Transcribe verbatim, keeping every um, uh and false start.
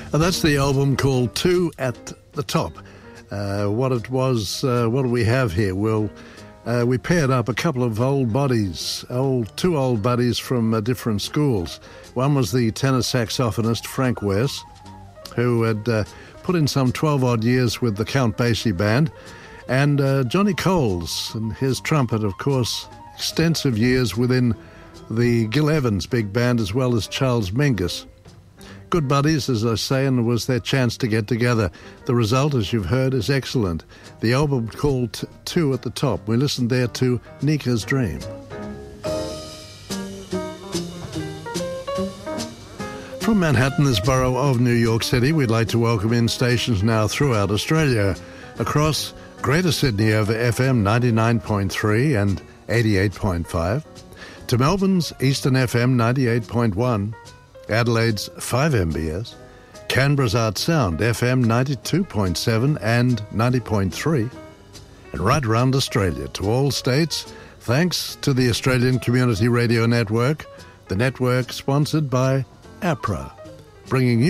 And that's the album called Two at the Top. Uh, what it was, uh, what do we have here? Well, uh, we paired up a couple of old buddies, old two old buddies from uh, different schools. One was the tenor saxophonist Frank West, who had uh, put in some twelve-odd years with the Count Basie Band, and uh, Johnny Coles and his trumpet, of course, extensive years within the Gil Evans Big Band, as well as Charles Mingus. Good buddies, as I say, and it was their chance to get together. The result, as you've heard, is excellent. The album called Two at the Top. We listened there to Nika's Dream. From Manhattan, this borough of New York City, we'd like to welcome in stations now throughout Australia. Across Greater Sydney over F M ninety-nine point three and eighty-eight point five. To Melbourne's Eastern F M ninety-eight point one. Adelaide's five M B S, Canberra's Art Sound, F M ninety-two point seven and ninety point three, and right around Australia to all states, thanks to the Australian Community Radio Network, the network sponsored by APRA, bringing you